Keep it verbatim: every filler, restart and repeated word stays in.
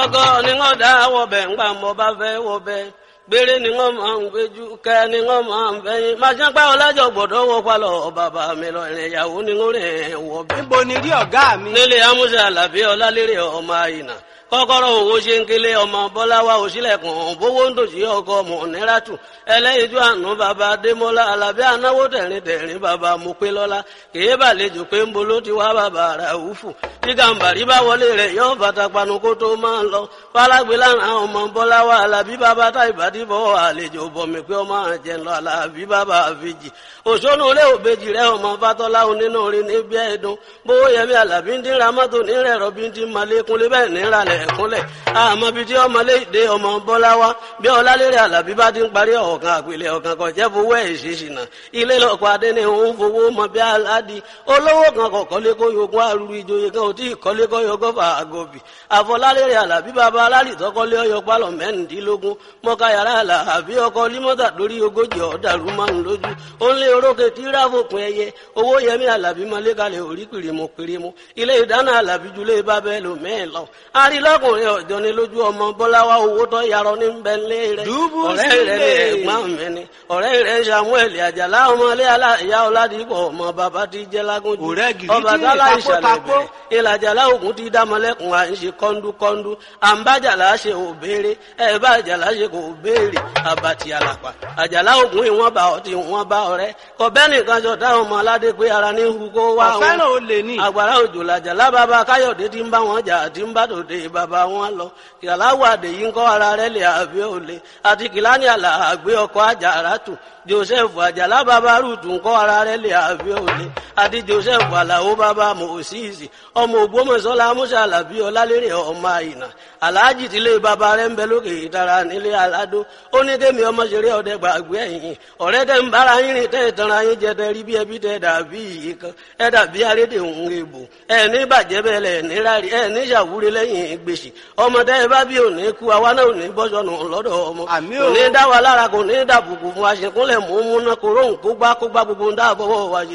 ọkọ ni wọ́n dá wọbẹ̀ ńgbà mo bá fẹ́ wọbẹ̀ gbére ni wọ́n máa ń gbéjú kẹ́ ni wọ́n máa ń fẹ́yìn máa ṣe pé ọlájọ́ gbọ́dọ̀ wọ pálọ̀ bàbá mi lọ ìrìn ìyàwó ni wọ́n rìn wọbẹ̀. níbo ni rí ọ̀gá mi. nílé amúṣe àlàbí ọlálérè ọmọ àyìnà kọ́kọ́rọ́ owó ṣe ń kélé ọmọ bọ́láwá òṣìlẹ̀kùn bówó ń dòṣì ọkọ mọ̀níràtù ẹlẹ́yinjú àánú bàbá adémọ́lá alábí anáwó tẹ̀rín tẹ̀rín bàbá mopélọ́lá kèé bàlejò pé ń bolo ti wá bàbá ràúfù tí gàǹbàrí bá wọlé rẹ̀ yọ bàtà panu kó tó máa ń lọ fálágbé lára ọmọ bọ́láwá alábí bàbá tá ìbàdí bọ́ àlejò bọ̀mí pé ọmọ àjẹ́ lọ alábí bàbá àfijì òṣónú ilé òbejì rẹ̀ ọmọ fatọ́lá onínú rí níbi ẹ̀dùn bówó yẹmí alábí ń dín ramọ́tò nírẹ̀ rọ́bí ń dín malékúnlé bẹ́ẹ̀ níralẹ̀ ẹ̀kúnlẹ̀ àmọ́ bí tí ọmọ léde ọmọ bọ́lá wá bí ọlálérè àlàbí bá ti ń parí ọ̀kan àpilẹ̀ ọ̀kan kan jẹ́ fowó ẹ̀ ṣèṣìnà ilé lọ́kọ̀ adé ní òun fowó mọ bí aládì olówó kan kọ̀ kọ́lékó yogún àrùrù ìjòyè kan ò tí ì kọ́lékó yogún fà àgọ́bì àfọlálérè àlàbí bàbá alálìtọ́kọ́lé ọyọ pálọ̀ mẹ́rìndínlógún mọ́ká yàrá àlàbí ọkọ̀ límọ́tà lórí ogójì ọ̀dàrú márùn lójú ó ń lé orókè tí ráfòpin ẹyẹ owó yẹmí àlàbí mọ́lẹ́kalẹ̀ orí pìrìmù pìrìmù ilé ìdáná àlàbí julẹ̀ bábẹ́ lò mẹ́ẹ̀ lọ arílọ́kùnrin ọ̀jọ́ ni lójú ọmọ bọ́láwá owó tó yarọ ní bẹ́ńlẹ̀ rẹ̀ ọ̀rẹ́ rẹ̀ ní ẹ̀gbọ́n mi ni ọ̀rẹ́ rẹ̀ samuel àjàlá ọmọlé aláìyá ọ̀làdìpọ̀ ọmọ bàbá ti jẹ́ lágúnjù ọba tálá ìṣàlẹ̀ bẹ̀rẹ̀ ìlàjàlá ògùn ti dámọ́lẹ́kùn à ń ṣe kọ́ńdúkọ́ńdú àǹbájàlá ṣe ò béèrè ẹ̀bá àjàlá ṣe kò béèrè àbàtì àlàpà àjàlá ògùn ìwọ̀n bá ọtí ìwọ̀n bá ọ̀rẹ́ kọ̀bẹ́nì kan jọ táwọn ọmọ aládé pé ara ní hu kó wá wọn àgbàrá òjò làjàlá bàbá káyọ̀dé ti ń bá wọn jà àti ń bá tòde bàbá wọn lọ kìláwàdé yìí ń kọ́ ara rẹ̀ lè àbí òle àti kìláni àlà àgbé ọkọ̀ àjàrà tù joseph àjàlá bàbá rúùtù ń kọ́ ara rẹ̀ lè àbí òle àti joseph àlàó bàbá mòsíìsì ọmọ ògbómọ̀ṣọ́lá amúṣà àlàbí ọlálérè ọmọ àyìnà aláàjì tílé bàbá rẹ̀ ń bẹ lókè ìtara nílé aládó ó ní kémi ọmọ ṣeré ọdẹ gbàgbé ẹ̀yìn ọ̀rẹ́ tẹ́ ń bára yín rìn tẹ́ ìtanra yín jẹ tẹ́ rí bí ẹbí tẹ́ dàbí yìí kan ẹ dàbí arédè òun èbò ẹ ní bàjẹ́ bẹ́ẹ̀ lẹ̀ ní rárí ẹ ní ṣàwúrí lẹ́yìn gbèsè ọmọ tẹ́ ẹ bá bí òní kú àwa náà ò ní bọ́sọ̀nù lọ́dọ̀ ọmọ kò ní dá wa lára kò ní dàbùkù fún aṣèkúnlẹ̀ mú múná kóró ń kó gbá kó gbá gbogbo ń dáàbọ̀wọ̀ wa ṣe